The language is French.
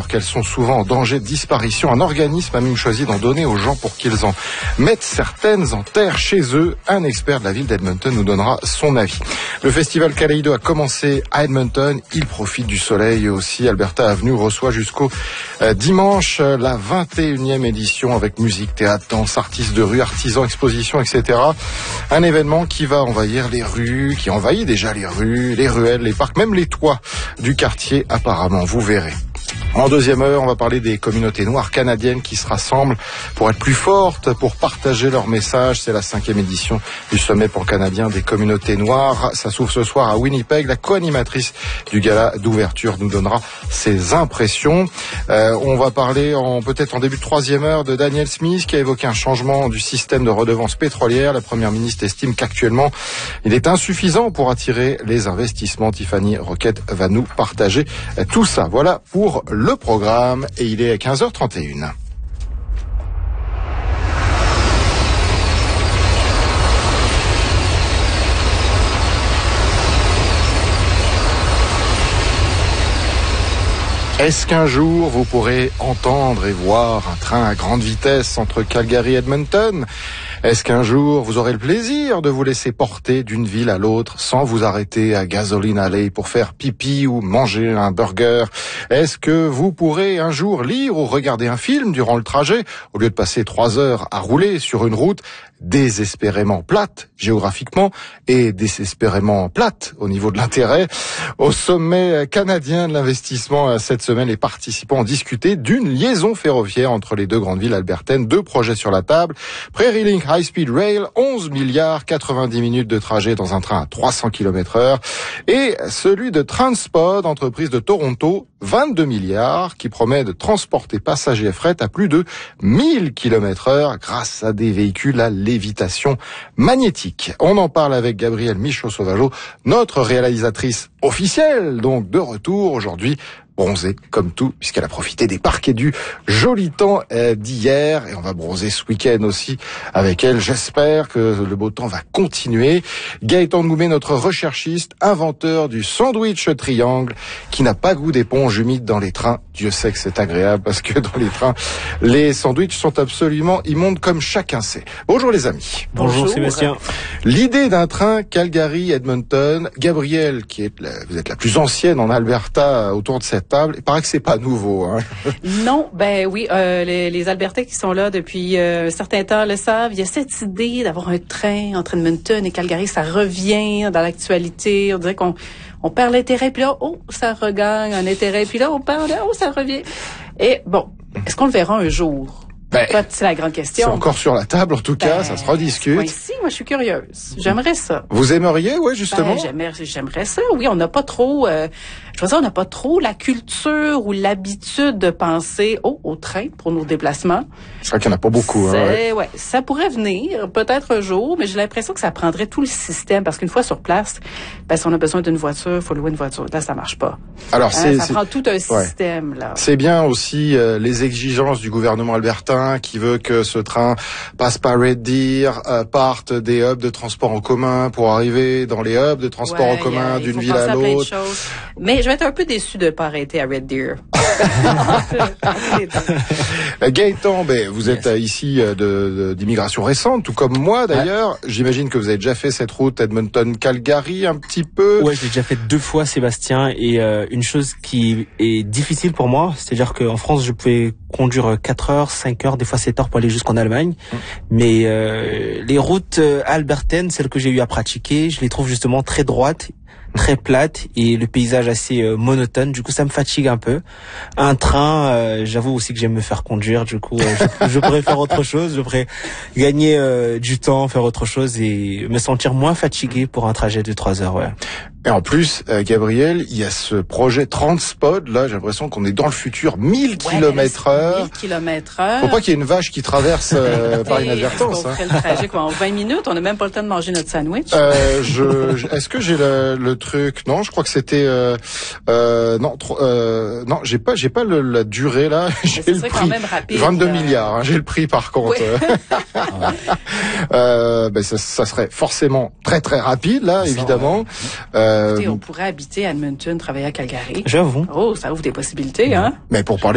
alors qu'elles sont souvent en danger de disparition, un organisme a même choisi d'en donner aux gens pour qu'ils en mettent certaines en terre chez eux. Un expert de la ville d'Edmonton nous donnera son avis. Le festival Kaleido a commencé à Edmonton. Il profite du soleil aussi. Alberta Avenue reçoit jusqu'au dimanche la 21e édition avec musique, théâtre, danse, artistes de rue, artisans, expositions, etc. Un événement qui va envahir les rues, qui envahit déjà les rues, les ruelles, les parcs, même les toits du quartier apparemment. Vous verrez. En deuxième heure, on va parler des communautés noires canadiennes qui se rassemblent pour être plus fortes, pour partager leur message. C'est la 5e édition du sommet pan-canadien des communautés noires. Ça s'ouvre ce soir à Winnipeg. La co-animatrice du gala d'ouverture nous donnera ses impressions. On va parler peut-être en début de troisième heure de Danielle Smith qui a évoqué un changement du système de redevance pétrolière. La première ministre estime qu'actuellement, il est insuffisant pour attirer les investissements. Tiffany Roquette va nous partager tout ça. Voilà pour le programme et il est à 15h31. Est-ce qu'un jour vous pourrez entendre et voir un train à grande vitesse entre Calgary et Edmonton ? Est-ce qu'un jour vous aurez le plaisir de vous laisser porter d'une ville à l'autre sans vous arrêter à Gasoline Alley pour faire pipi ou manger un burger ? Est-ce que vous pourrez un jour lire ou regarder un film durant le trajet au lieu de passer 3 heures à rouler sur une route désespérément plate géographiquement et désespérément plate au niveau de l'intérêt? Au sommet canadien de l'investissement cette semaine, les participants ont discuté d'une liaison ferroviaire entre les deux grandes villes albertaines. 2 projets sur la table. Prairie Link High Speed Rail, 11 milliards, 90 minutes de trajet dans un train à 300 km/h. Et celui de Transpod, entreprise de Toronto, 22 milliards, qui promet de transporter passagers et fret à plus de 1000 km/h grâce à des véhicules à lévitation magnétique. On en parle avec Gabrielle Michaud-Sauvageau, notre réalisatrice officielle, donc de retour aujourd'hui, bronzée comme tout, puisqu'elle a profité des parcs et du joli temps d'hier. Et on va bronzer ce week-end aussi avec elle. J'espère que le beau temps va continuer. Gaëtan Ngoumet, notre recherchiste, inventeur du sandwich triangle, qui n'a pas goût d'éponge humide dans les trains. Dieu sait que c'est agréable, parce que dans les trains, les sandwichs sont absolument immondes, comme chacun sait. Bonjour les amis. Bonjour Sébastien. L'idée d'un train Calgary-Edmonton, Gabrielle, vous êtes la plus ancienne en Alberta autour de cette table. Il paraît que c'est pas nouveau, hein. Non, ben oui, les Albertais qui sont là depuis un certain temps le savent. Il y a cette idée d'avoir un train entre Edmonton et Calgary, ça revient dans l'actualité. On dirait qu'on perd l'intérêt, puis là, ça regagne un intérêt, puis là, on perd, ça revient. Et bon, est-ce qu'on le verra un jour? C'est la grande question. C'est encore sur la table, en tout cas, ça se rediscute. Ici, moi, je suis curieuse. J'aimerais ça. Vous aimeriez, oui, justement? J'aimerais ça. Oui, on n'a pas trop, on n'a pas trop la culture ou l'habitude de penser au train pour nos déplacements. C'est vrai qu'il n'y en a pas beaucoup. Ouais, ça pourrait venir, peut-être un jour, mais j'ai l'impression que ça prendrait tout le système, parce qu'une fois sur place, si on a besoin d'une voiture, il faut louer une voiture. Là, ça marche pas. Alors, ça prend tout un système, là. C'est bien aussi les exigences du gouvernement albertain qui veut que ce train passe par Red Deer, parte des hubs de transport en commun pour arriver dans les hubs de transport en commun d'une ville à l'autre. Mais je vais être un peu déçu de ne pas arrêter à Red Deer. Gaëtan, vous êtes ici d'immigration récente, tout comme moi d'ailleurs. Ouais. J'imagine que vous avez déjà fait cette route Edmonton-Calgary un petit peu. Ouais, je l'ai déjà fait 2 fois, Sébastien. Et une chose qui est difficile pour moi, c'est-à-dire qu'en France, je pouvais conduire 4 heures, 5 heures, des fois 7 heures pour aller jusqu'en Allemagne. Mais les routes albertaines, celles que j'ai eu à pratiquer, je les trouve justement très droites, très plate et le paysage assez monotone. Du coup, ça me fatigue un peu. Un train, j'avoue aussi que j'aime me faire conduire. Du coup, je pourrais faire autre chose. Je pourrais gagner du temps, faire autre chose et me sentir moins fatigué pour un trajet de 3 heures. Ouais. Et en plus, Gabrielle, il y a ce projet Transpod, là, j'ai l'impression qu'on est dans le futur, 1000 km/h. 1000 km/h. Faut pas qu'il y ait une vache qui traverse par inadvertance. On ferait le trajet en 20 minutes, on n'a même pas le temps de manger notre sandwich. Est-ce que j'ai le truc? Non, je crois que c'était non, j'ai pas la durée là, j'ai le prix. Quand même rapide, 22 milliards, hein, j'ai le prix par contre. Oui. Ça serait forcément très très rapide là, évidemment. On pourrait habiter à Edmonton, travailler à Calgary. J'avoue. Ça ouvre des possibilités, hein. Mais pour parler